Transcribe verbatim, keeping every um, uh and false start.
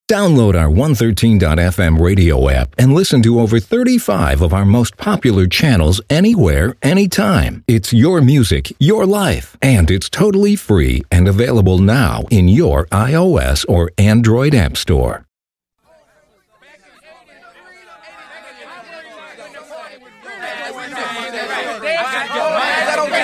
Download our one thirteen dot f m radio app and listen to over thirty-five of our most popular channels anywhere, anytime. It's your music, your life, and it's totally free and available now in your iOS or Android app store. I don't